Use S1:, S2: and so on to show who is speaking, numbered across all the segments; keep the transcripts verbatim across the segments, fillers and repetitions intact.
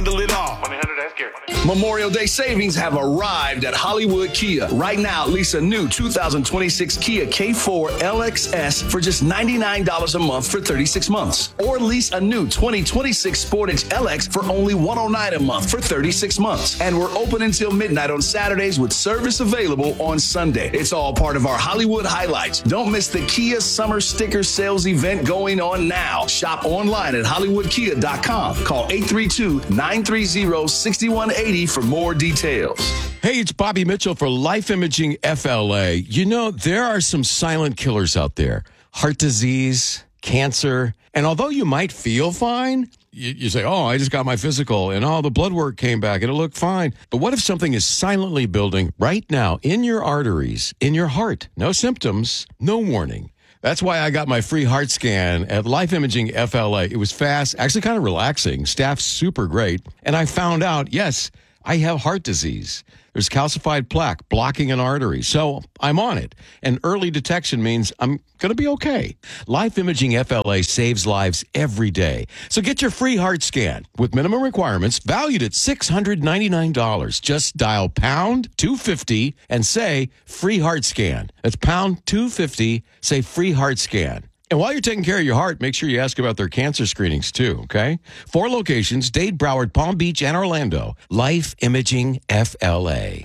S1: handle it all.
S2: one eight hundred ask Gary.
S3: Memorial Day savings have arrived at Hollywood Kia. Right now, lease a new two thousand twenty-six Kia K four L X S for just ninety-nine dollars a month for thirty-six months. Or lease a new twenty twenty-six Sportage L X for only one hundred nine dollars a month for thirty-six months. And we're open until midnight on Saturdays with service available on Sunday. It's all part of our Hollywood highlights. Don't miss the Kia Summer Sticker Sales event going on now. Shop online at hollywood kia dot com. Call eight three two, nine three zero, six one eight zero for more details.
S4: Hey, it's Bobby Mitchell for Life Imaging F L A. You know, there are some silent killers out there. Heart disease, cancer. And although you might feel fine, you, you say, oh, I just got my physical and all oh, the blood work came back and it looked fine. But what if something is silently building right now in your arteries, in your heart? No symptoms, no warning. That's why I got my free heart scan at Life Imaging F L A. It was fast, actually kind of relaxing. Staff's super great. And I found out, yes, I have heart disease. There's calcified plaque blocking an artery. So I'm on it. And early detection means I'm going to be okay. Life Imaging F L A saves lives every day. So get your free heart scan with minimum requirements valued at six hundred ninety-nine dollars. Just dial pound two fifty and say free heart scan. That's pound two fifty, say free heart scan. And while you're taking care of your heart, make sure you ask about their cancer screenings too, okay? Four locations, Dade, Broward, Palm Beach, and Orlando. Life Imaging F L A.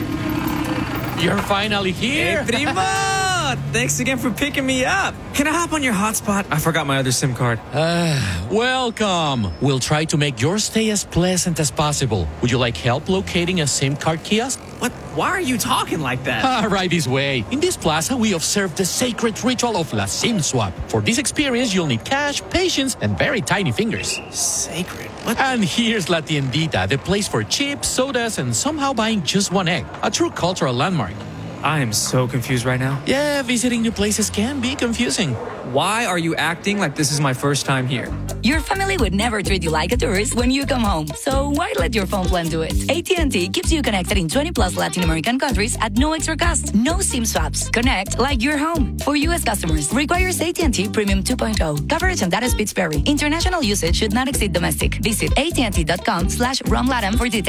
S5: You're finally here.
S6: Hey, primo! Thanks again for picking me up. Can I hop on your hotspot? I forgot my other SIM card.
S5: Uh, welcome. We'll try to make your stay as pleasant as possible. Would you like help locating a SIM card kiosk?
S6: What? Why are you talking like that?
S5: Ah, right this way. In this plaza, we observe the sacred ritual of La SIM Swap. For this experience, you'll need cash, patience, and very tiny fingers.
S6: Sacred? What?
S5: And here's La Tiendita, the place for chips, sodas, and somehow buying just one egg. A true cultural landmark.
S6: I am so confused right now.
S5: Yeah, visiting new places can be confusing.
S6: Why are you acting like this is my first time here?
S7: Your family would never treat you like a tourist when you come home. So why let your phone plan do it? A T and T keeps you connected in twenty plus Latin American countries at no extra cost. No SIM swaps. Connect like you're home. For U S customers, requires A T and T Premium two point oh. Coverage and data speeds vary. International usage should not exceed domestic. Visit A T and T dot com slash ROMLATAM for details.